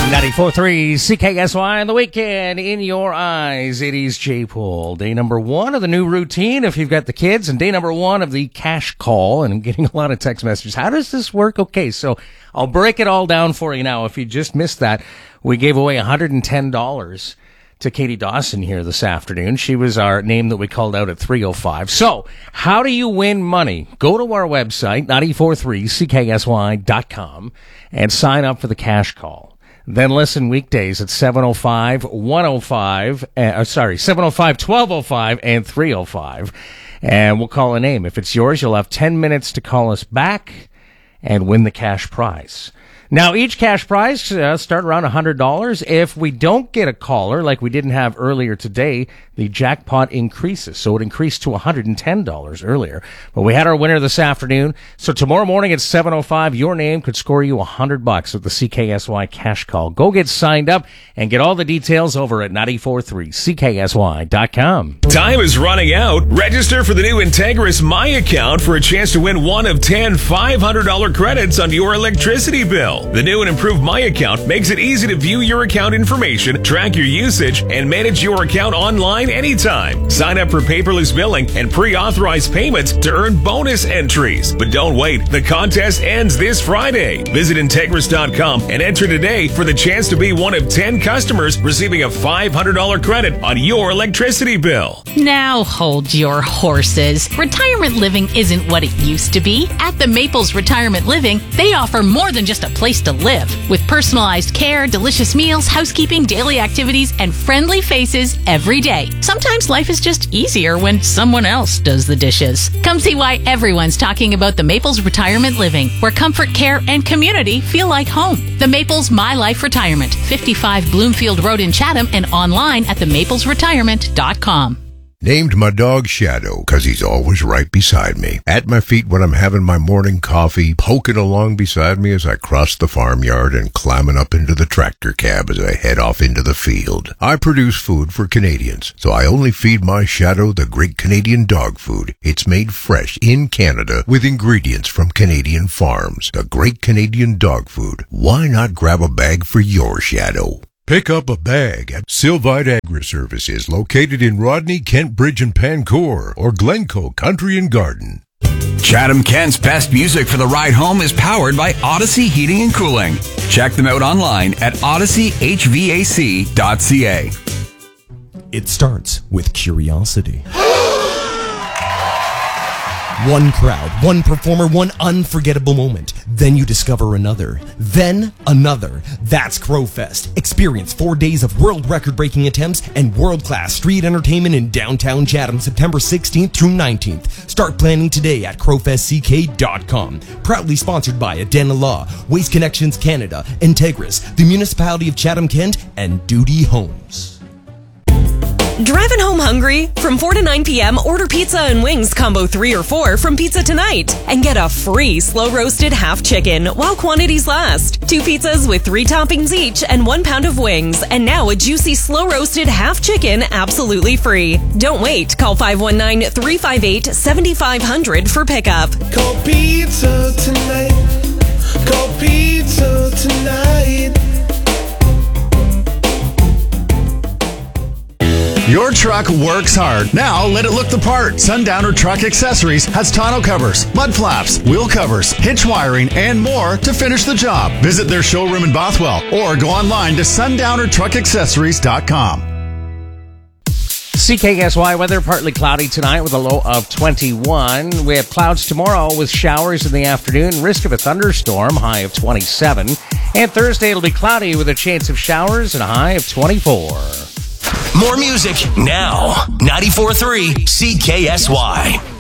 94.3 CKSY on the weekend. In your eyes, it is J-Pool. Day number 1 of the new routine if you've got the kids, and day number 1 of the cash call. And I'm getting a lot of text messages. How does this work? Okay, so I'll break it all down for you now. If you just missed that, we gave away $110 to Katie Dawson here this afternoon. She was our name that we called out at 3:05. So, how do you win money? Go to our website, 943CKSY.com, and sign up for the cash call. Then listen weekdays at 7:05, 1:05, 7:05, 12:05, and 3:05. And we'll call a name. If it's yours, you'll have 10 minutes to call us back and win the cash prize. Now, each cash prize start around $100. If we don't get a caller, like we didn't have earlier today, the jackpot increases. So it increased to $110 earlier. But we had our winner this afternoon. So tomorrow morning at 7:05, your name could score you $100 at the CKSY cash call. Go get signed up and get all the details over at 943CKSY.com. Time is running out. Register for the new Integris My Account for a chance to win one of 10 $500 credits on your electricity bill. The new and improved My Account makes it easy to view your account information, track your usage, and manage your account online anytime. Sign up for paperless billing and pre-authorized payments to earn bonus entries. But don't wait. The contest ends this Friday. Visit Integris.com and enter today for the chance to be one of 10 customers receiving a $500 credit on your electricity bill. Now hold your horses. Retirement living isn't what it used to be. At the Maples Retirement Living, they offer more than just a place to live. With personalized care, delicious meals, housekeeping, daily activities, and friendly faces every day. Sometimes life is just easier when someone else does the dishes. Come see why everyone's talking about the Maples Retirement Living, where comfort, care, and community feel like home. The Maples My Life Retirement, 55 Bloomfield Road in Chatham, and online at themaplesretirement.com. Named my dog Shadow, 'cause he's always right beside me. At my feet when I'm having my morning coffee, poking along beside me as I cross the farmyard, and climbing up into the tractor cab as I head off into the field. I produce food for Canadians, so I only feed my Shadow the great Canadian dog food. It's made fresh in Canada with ingredients from Canadian farms. The great Canadian dog food. Why not grab a bag for your Shadow? Pick up a bag at Sylvite Agri-Services, located in Rodney, Kent Bridge and Pancourt, or Glencoe Country and Garden. Chatham-Kent's best music for the ride home is powered by Odyssey Heating and Cooling. Check them out online at odysseyhvac.ca. It starts with curiosity. One crowd, one performer, one unforgettable moment. Then you discover another. Then another. That's Crowfest. Experience 4 days of world record-breaking attempts and world-class street entertainment in downtown Chatham, September 16th through 19th. Start planning today at crowfestck.com. Proudly sponsored by Adena Law, Waste Connections Canada, Integris, the Municipality of Chatham-Kent, and Duty Homes. Driving home hungry? From 4 to 9 p.m., order pizza and wings combo 3 or 4 from Pizza Tonight and get a free slow-roasted half chicken while quantities last. 2 pizzas with 3 toppings each and 1 pound of wings, and now a juicy slow-roasted half chicken absolutely free. Don't wait. Call 519-358-7500 for pickup. Call Pizza Tonight. Call Pizza Tonight. Your truck works hard. Now let it look the part. Sundowner Truck Accessories has tonneau covers, mud flaps, wheel covers, hitch wiring, and more to finish the job. Visit their showroom in Bothwell or go online to sundownertruckaccessories.com. CKSY weather, partly cloudy tonight with a low of 21. We have clouds tomorrow with showers in the afternoon, risk of a thunderstorm, high of 27. And Thursday it'll be cloudy with a chance of showers and a high of 24. More music now. 94.3 CKSY.